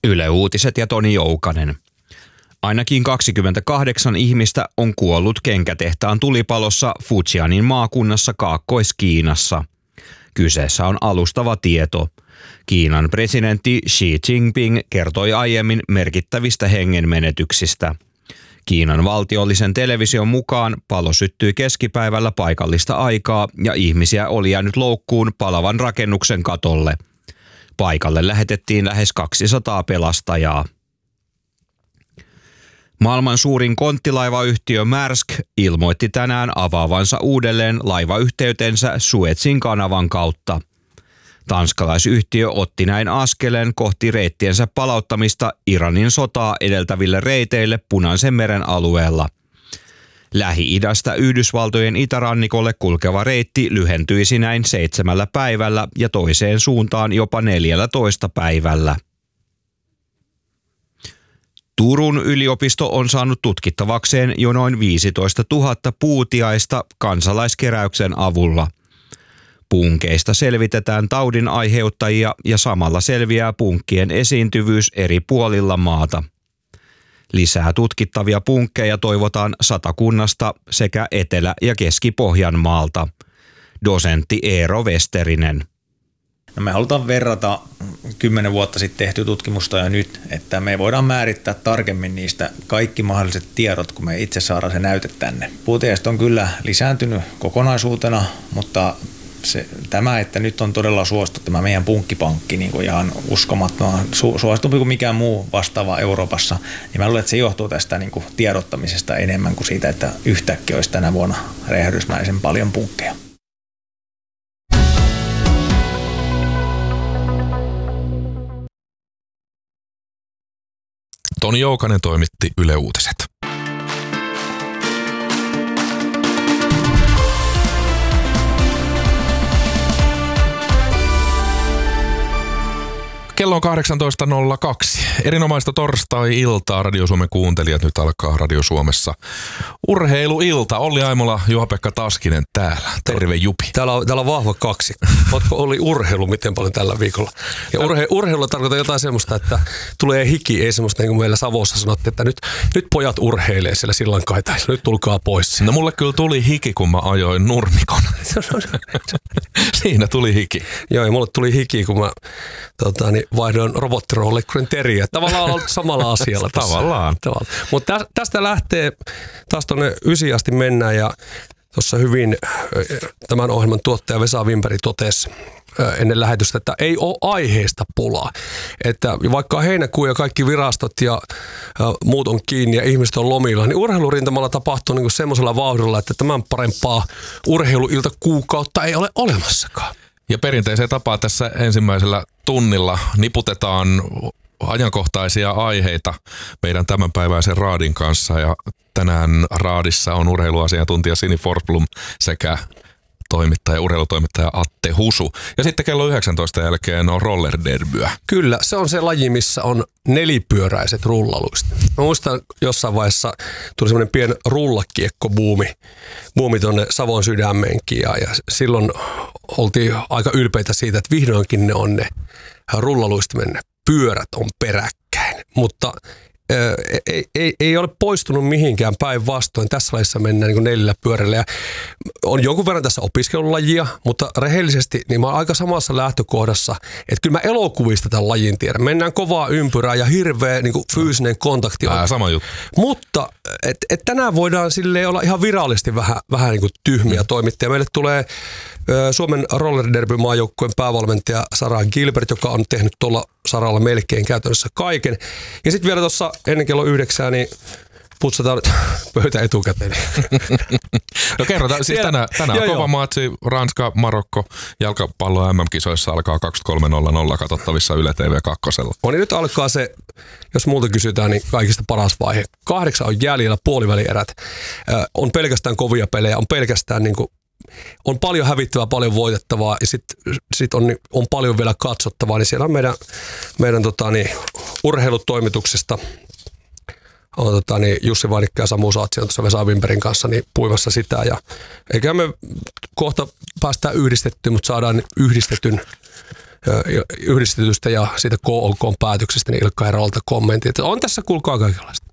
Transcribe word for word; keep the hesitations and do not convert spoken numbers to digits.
Yle Uutiset ja Toni Joukanen. Ainakin kaksikymmentäkahdeksan ihmistä on kuollut kenkätehtaan tulipalossa Fujianin maakunnassa Kaakkois-Kiinassa. Kyseessä on alustava tieto. Kiinan presidentti Xi Jinping kertoi aiemmin merkittävistä hengenmenetyksistä. Kiinan valtiollisen television mukaan palo syttyi keskipäivällä paikallista aikaa ja ihmisiä oli jäänyt loukkuun palavan rakennuksen katolle. Paikalle lähetettiin lähes kaksisataa pelastajaa. Maailman suurin konttilaivayhtiö Maersk ilmoitti tänään avaavansa uudelleen laivayhteytensä Suezin kanavan kautta. Tanskalaisyhtiö otti näin askeleen kohti reittiensä palauttamista Iranin sotaa edeltäville reiteille Punaisen meren alueella. Lähi-idästä Yhdysvaltojen itärannikolle kulkeva reitti lyhentyisi näin seitsemällä päivällä ja toiseen suuntaan jopa neljällätoista päivällä. Turun yliopisto on saanut tutkittavakseen jo noin viisitoistatuhatta puutiaista kansalaiskeräyksen avulla. Punkeista selvitetään taudin aiheuttajia ja samalla selviää punkkien esiintyvyys eri puolilla maata. Lisää tutkittavia punkkeja toivotaan Satakunnasta sekä Etelä- ja Keski-Pohjanmaalta. Dosentti Eero Westerinen. No me halutaan verrata kymmenen vuotta sitten tehty tutkimusta ja nyt, että me voidaan määrittää tarkemmin niistä kaikki mahdolliset tiedot, kun me itse saadaan se näyte tänne. Puutiaiset on kyllä lisääntynyt kokonaisuutena, mutta se, tämä, että nyt on todella suosittu tämä meidän punkkipankki niin kuin ihan uskomattoman su, suositumpi kuin mikään muu vastaava Euroopassa, niin mä luulen, että se johtuu tästä niin kuin tiedottamisesta enemmän kuin siitä, että yhtäkkiä olisi tänä vuonna räjähdysmäisen paljon punkkeja. Toni Joukanen toimitti Yle Uutiset. Kello on kahdeksantoista nolla kaksi. Erinomaista torstai-iltaa Radio Suomen kuuntelijat. Nyt alkaa Radio Suomessa urheiluilta. Olli Aimola, Juha-Pekka Taskinen täällä. Terve Jupi. Täällä on, täällä on vahva kaksi. Ootko Olli urheilu miten paljon tällä viikolla? Ja urhe, urheilulla tarkoittaa jotain semmoista, että tulee hiki. Ei semmoista niin kuin meillä Savossa sanottiin, että nyt, nyt pojat urheilee siellä sillankaitailla. Nyt tulkaa pois. No mulle kyllä tuli hiki, kun mä ajoin nurmikon. Siinä tuli hiki. Joo, ja mulle tuli hiki, kun mä tota, niin vaihdoin robottiroolekkurin teriä. Tavallaan on samalla asialla tässä. Tavallaan. Tavallaan. Mutta tästä lähtee, taas tuonne ysi asti mennään ja tuossa hyvin tämän ohjelman tuottaja Vesa Wimperi totesi ennen lähetystä, että ei ole aiheesta pulaa. Että vaikka heinäkuu ja kaikki virastot ja muut on kiinni ja ihmiset on lomilla, niin urheilurintamalla tapahtuu niin semmoisella vauhdilla, että tämän parempaa urheiluilta kuukautta ei ole olemassakaan. Ja perinteiseen tapaan tässä ensimmäisellä tunnilla niputetaan ajankohtaisia aiheita meidän tämänpäiväisen raadin kanssa. Ja tänään raadissa on urheiluasiantuntija Sini Forsblom sekä toimittaja, urheilutoimittaja Atte Husu. Ja sitten kello yhdeksäntoista jälkeen on rollerderbyä. Kyllä, se on se laji, missä on nelipyöräiset rullaluista. Mä muistan jossain vaiheessa tuli semmoinen pieni rullakiekko-buumi buumi tuonne Savon sydämeenkin ja, ja silloin oltiin aika ylpeitä siitä, että vihdoinkin ne on ne rullaluistimen pyörät on peräkkäin, mutta Ei, ei, ei ole poistunut mihinkään päinvastoin. Tässä lajissa mennään niin kuin neljällä pyörällä. Ja on jonkun verran tässä opiskelulajia, mutta rehellisesti niin mä oon aika samassa lähtökohdassa, että kyllä mä elokuvista tämän lajin tiedän. Mennään kovaa ympyrää ja hirveä niin kuin fyysinen kontakti. Ää, sama juttu. Mutta et, et tänään voidaan silleen olla ihan virallisesti vähän, vähän niin kuin tyhmiä mm. toimittajia. Meille tulee ö, Suomen rollerderby-maajoukkueen päävalmentaja Sara Gilbert, joka on tehnyt tuolla saralla melkein käytännössä kaiken. Ja sitten vielä tuossa ennen kello yhdeksää, niin putsataan pöytä etukäteen. No kerrotaan, siis tänään, tänään on joo, kova joo. matsi, Ranska-Marokko, jalkapallo M M-kisoissa alkaa kaksikymmentäkolme nolla nolla katsottavissa Yle T V kaksi. No niin nyt alkaa se, jos multa kysytään, niin kaikista paras vaihe. Kahdeksan on jäljellä, puolivälierät. Äh, on pelkästään kovia pelejä, on pelkästään niin kuin on paljon hävittävää, paljon voitettavaa ja sitten sit on, on paljon vielä katsottavaa, niin siellä on meidän, meidän tota, niin, urheilutoimituksesta on tota, niin Jussi Vainikka ja Samu Saatsi on tuossa Vesa Wimperin kanssa niin puimassa sitä ja eikä me kohta päästään yhdistettyä, mutta saadaan yhdistetyn yhdistetystä ja siitä K O K päätöksestä, niin Ilkka Herolta kommentti, että on tässä kuulkaa kaikenlaista.